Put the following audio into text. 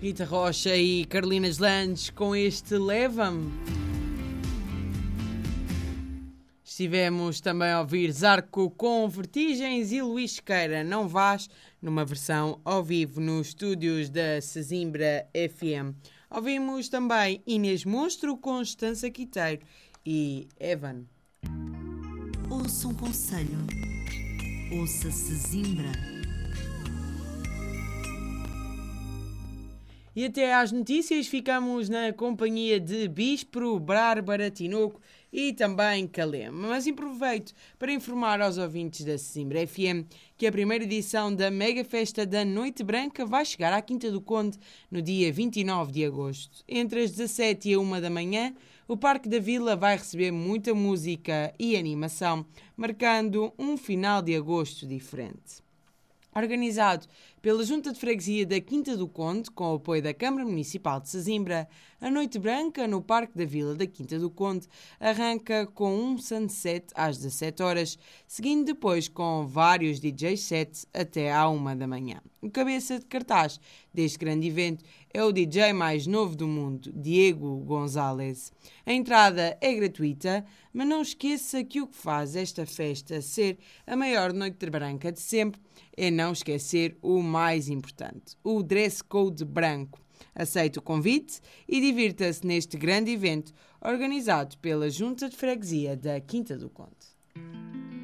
Rita Rocha e Carolina Deslandes com este Leva-me. Estivemos também a ouvir Zarco com Vertigens e Luís Sequeira, Não Vás, numa versão ao vivo nos estúdios da Sesimbra FM. Ouvimos também Inês Monstro, Constança Quiteiro e Evan. Ouça um conselho. Ouça Sesimbra. E até às notícias ficamos na companhia de Bispro, Bárbara, Tinoco e também Calema. Mas aproveito para informar aos ouvintes da Sesimbra FM que a primeira edição da Mega Festa da Noite Branca vai chegar à Quinta do Conde no dia 29 de agosto. Entre as 17 e a 1 da manhã, o Parque da Vila vai receber muita música e animação, marcando um final de agosto diferente. Organizado pela Junta de Freguesia da Quinta do Conde, com o apoio da Câmara Municipal de Sesimbra, a Noite Branca no Parque da Vila da Quinta do Conde arranca com um sunset às 17 horas, seguindo depois com vários DJ sets até à 1 da manhã. O cabeça de cartaz deste grande evento é o DJ mais novo do mundo, Diego Gonzalez. A entrada é gratuita, mas não esqueça que o que faz esta festa ser a maior Noite Branca de sempre é não esquecer o mais importante, o dress code branco. Aceite o convite e divirta-se neste grande evento organizado pela Junta de Freguesia da Quinta do Conde.